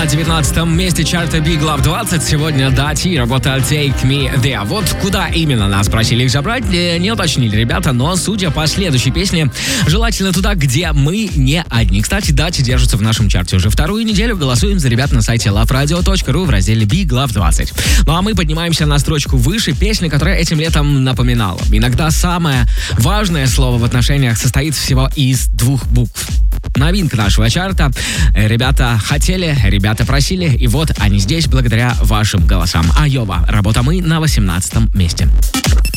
19 месте чарта Big Love 20. Сегодня Дати, работа Take Me There. Вот куда именно нас просили их забрать, не уточнили ребята, но судя по следующей песне, желательно туда, где мы не одни. Кстати, Дати держится в нашем чарте уже вторую неделю. Голосуем за ребят на сайте loveradio.ru в разделе Big Love 20. Ну а мы поднимаемся на строчку выше, песни, которая этим летом напоминала. Иногда самое важное слово в отношениях состоит всего из 2 букв. Новинка нашего чарта. Ребята хотели, ребята просили, и вот они здесь благодаря вашим голосам. Айова, работа «Мы» на 18 месте.